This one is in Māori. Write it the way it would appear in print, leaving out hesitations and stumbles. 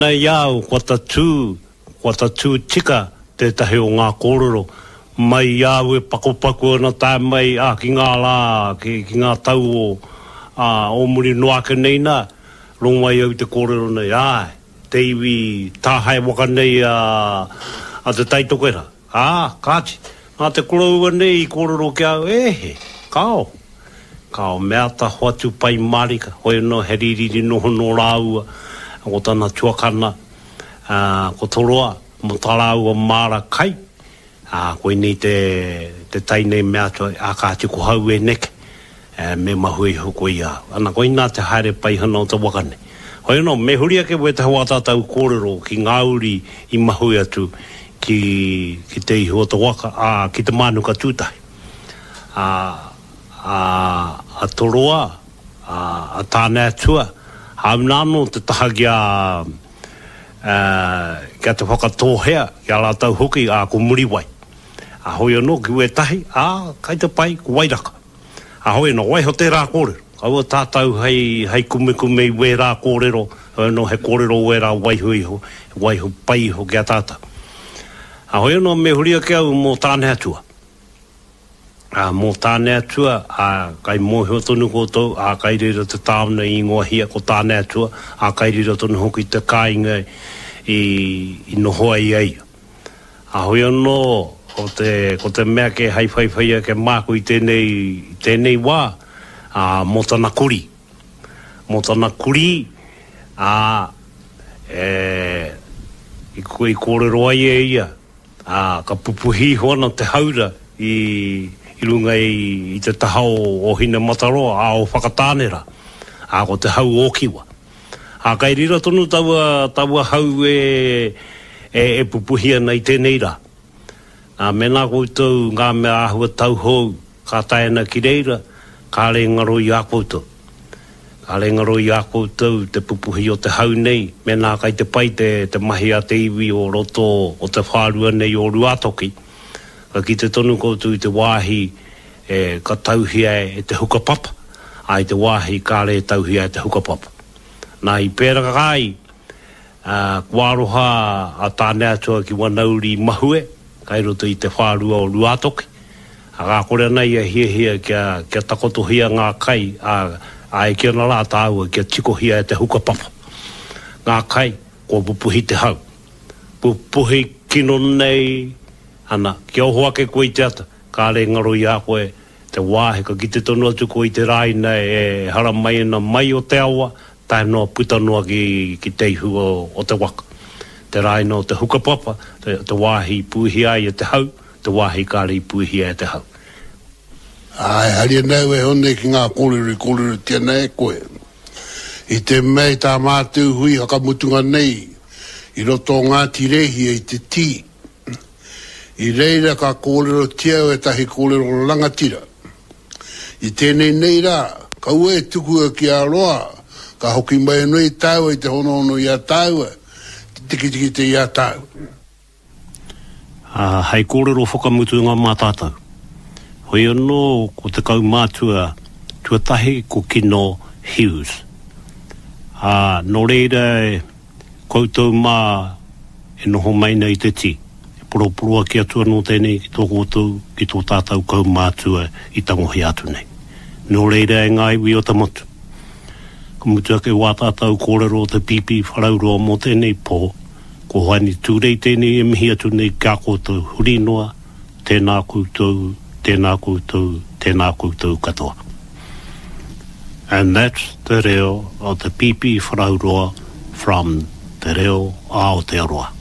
Nei au, kua tatu tika te tahi o ngā kōrero. Mai au e pakopaku ana tā mai ki ngā lā, ki ngā tau o muri noaka nei nā, rongai au te kōrero nei, te iwi tāhai waka nei a te taitokera. Kāti, nā te koroua nei i kōrero ki au, kao mea ta hoatu pai marika, hoi no heririri noho no rāua, o tana tuakana, ko toroa, mo tarau o mara kai, koe nei te tainei mea toi, kāti ko hau e neke, me mahui hoko i au. Ana koe nā te haere pai hana o te wakane. Hoi no, me huria ke weta hoa tātou kōrero ki ngāuri i mahui atu ki te iho o te waka, ki te mānuka tūtahi. A toroa, a tāne atua, haunano te taha kia te whakatohea, kia la tau hoki ko muriwai. A hoi anō ki ue tahi, kai te pai, ku wairaka. A hoi anō, waiho te rā kōrero. Kaua tātou hei kume i we rā kōrero, hoi anō he kōrero we rā waiho pai ho kia tātou. A hoi anō me huria ke au mō tāne atua. Mō tāne atua, kai mōhio tonu koutou, kai rira te tāuna i ngoa hia ko tāne atua, kai rira tonu hoki te kāinga i nohoa i eia. A hoi anō, ko te mea ke hei whaiwhaia ke māku i tēnei wā, mō tana kuri. Mō tana kuri, i koe i kōrero ai eia, ka pupuhi hoana te haura i runga i te tahao o hina mataroa, o whakatānera, ko te hau o kiwa. Kai rira tonu taua hau e pupuhia nei tēnei rā. Mena koutou ngā mea ahua tau hou, ka taena ki reira, ka re ngaro i a koutou. Ka re ngaro i a koutou te pupuhi o te hau nei, mena kai te pai te mahi a te iwi o roto o te whārua nei o Ruatoki. Ki te tonu koutou i te wāhi ka tauhia e te hukapapa, ai te wāhi ka re tauhia e te hukapapa. Nā i pēra kai, kua aroha a tāne atua ki wanauri mahue, kai roto i te whārua o Ruatoki. Ka kore nei a hia kia takotohia ngā kai, e kia na rā tāua kia tikohia e te hukapapa. Ngā kai, kua pupuhi te hau. Pupuhi kino nei, ana, kia ohoa ke koe te ata, ka re ngaro i a koe, te wāhe, ka ki te tonu atu koe te raina e hara mai na mai o te awa, tae noa puta noa ki teihu o te waka. Te raina o te hukapapa, te wāhi puhi ai e te hau, te wāhi ka re puhi ai e te hau. Haria nau e hone ki ngā kōrero tēnā e koe. I te mei tā mātou hui hakamutunga nei, i roto ngā tirehi i te tī. I reira ka kōrero tiau e tahi kōrero langatira. I tēnei nei rā, ka ue tuku ki a roa, ka hoki mai nui tāua i te hono i a tāua, tiki te i a tāua. Hei kōrero whakamutu ngā mātātau. Hoi anō ko te kaumātua tuatahi ko Kino Hughes. Nō reira koutou mā e noho mai nei te ti. Poroporoa ki atua no tēnei ki tō koutou, ki tō tātou kaumātua i tangohi atu nei. Nō reira e ngā iwi o tamotu. Ka mutua ke wā tātou kōrero te pipi wharauroa mō tēnei pō, ko hoani tūrei tēnei e mihi atu nei kia koutou hurinoa, tēnā koutou katoa. And that's the reo of the pipi wharauroa from the reo Aotearoa.